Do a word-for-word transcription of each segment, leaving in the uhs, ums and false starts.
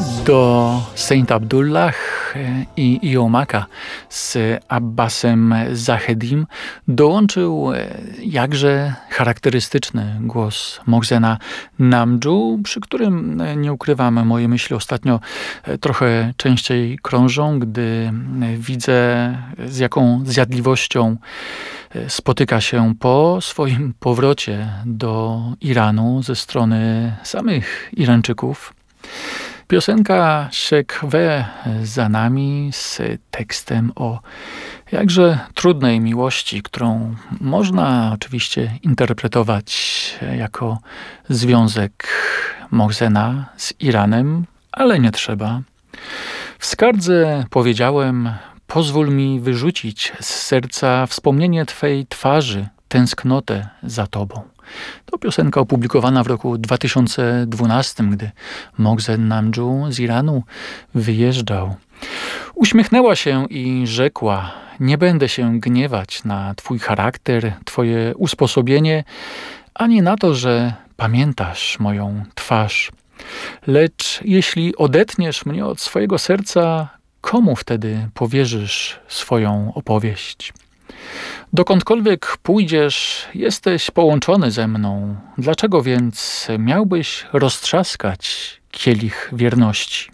Do Saint Abdullah i Iomaka z Abbasem Zahedim dołączył jakże charakterystyczny głos Mohsena Namdżu, przy którym, nie ukrywam, moje myśli ostatnio trochę częściej krążą, gdy widzę, z jaką zjadliwością spotyka się po swoim powrocie do Iranu ze strony samych Irańczyków. Piosenka Szekwe za nami z tekstem o jakże trudnej miłości, którą można oczywiście interpretować jako związek Mohsena z Iranem, ale nie trzeba. W skardze powiedziałem: pozwól mi wyrzucić z serca wspomnienie Twej twarzy, tęsknotę za Tobą. To piosenka opublikowana w roku dwa tysiące dwunastym, gdy Mohsen Namdżu z Iranu wyjeżdżał. Uśmiechnęła się i rzekła: nie będę się gniewać na Twój charakter, Twoje usposobienie, ani na to, że pamiętasz moją twarz. Lecz jeśli odetniesz mnie od swojego serca, komu wtedy powierzysz swoją opowieść? Dokądkolwiek pójdziesz, jesteś połączony ze mną. Dlaczego więc miałbyś roztrzaskać kielich wierności?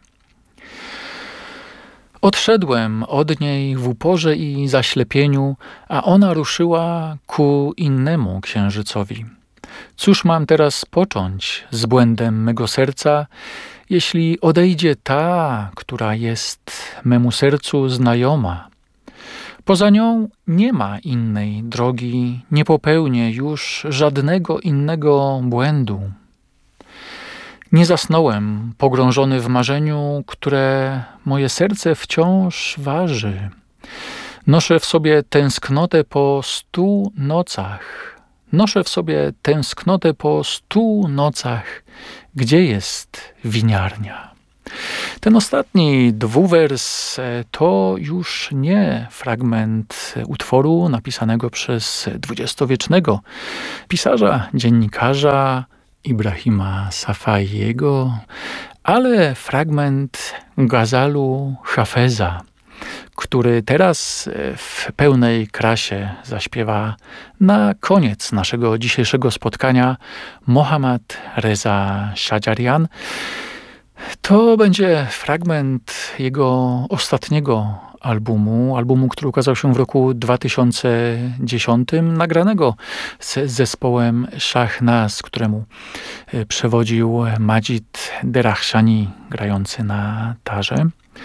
Odszedłem od niej w uporze i zaślepieniu, a ona ruszyła ku innemu księżycowi. Cóż mam teraz począć z błędem mego serca, jeśli odejdzie ta, która jest memu sercu znajoma? Poza nią nie ma innej drogi, nie popełnię już żadnego innego błędu. Nie zasnąłem, pogrążony w marzeniu, które moje serce wciąż waży. Noszę w sobie tęsknotę po stu nocach. Noszę w sobie tęsknotę po stu nocach. Gdzie jest winiarnia? Ten ostatni dwuwers to już nie fragment utworu napisanego przez dwudziestowiecznego pisarza, dziennikarza Ibrahima Safaiego, ale fragment gazalu Hafeza, który teraz w pełnej krasie zaśpiewa na koniec naszego dzisiejszego spotkania Mohammad Reza Shajarian. To będzie fragment jego ostatniego albumu, albumu, który ukazał się w roku dwa tysiące dziesiątym, nagranego z zespołem Shahnaz, któremu przewodził Majid Derachshani, grający na tarze.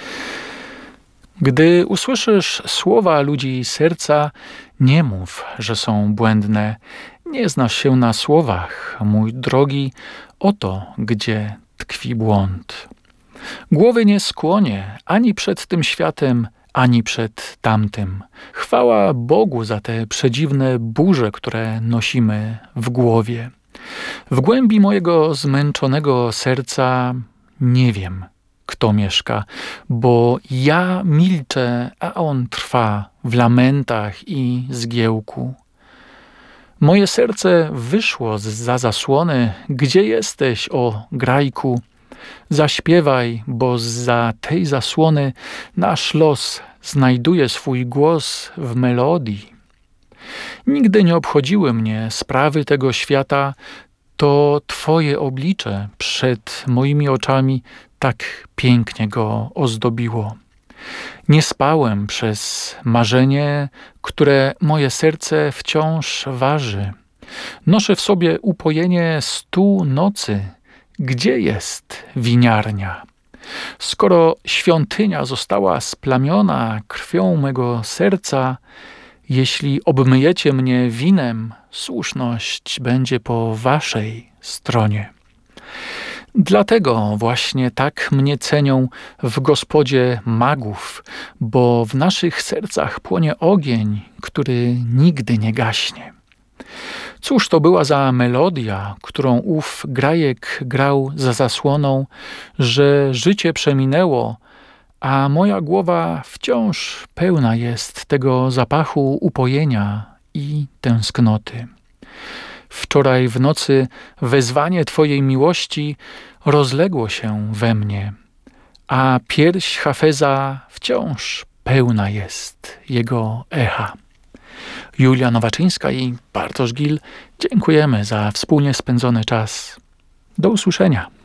Gdy usłyszysz słowa ludzi serca, nie mów, że są błędne. Nie znasz się na słowach, mój drogi, oto gdzie tkwi błąd. Głowy nie skłonię ani przed tym światem, ani przed tamtym. Chwała Bogu za te przedziwne burze, które nosimy w głowie. W głębi mojego zmęczonego serca nie wiem, kto mieszka, bo ja milczę, a on trwa w lamentach i zgiełku. Moje serce wyszło zza zasłony. Gdzie jesteś, o grajku? Zaśpiewaj, bo zza tej zasłony nasz los znajduje swój głos w melodii. Nigdy nie obchodziły mnie sprawy tego świata, to Twoje oblicze przed moimi oczami tak pięknie go ozdobiło. Nie spałem przez marzenie, które moje serce wciąż waży. Noszę w sobie upojenie stu nocy. Gdzie jest winiarnia? Skoro świątynia została splamiona krwią mego serca, jeśli obmyjecie mnie winem, słuszność będzie po waszej stronie. Dlatego właśnie tak mnie cenią w gospodzie magów, bo w naszych sercach płonie ogień, który nigdy nie gaśnie. Cóż to była za melodia, którą ów grajek grał za zasłoną, że życie przeminęło, a moja głowa wciąż pełna jest tego zapachu upojenia i tęsknoty. Wczoraj w nocy wezwanie Twojej miłości rozległo się we mnie. a pierś Hafeza wciąż pełna jest jego echa. Julia Nowaczyńska i Bartosz Gil, dziękujemy za wspólnie spędzony czas. Do usłyszenia.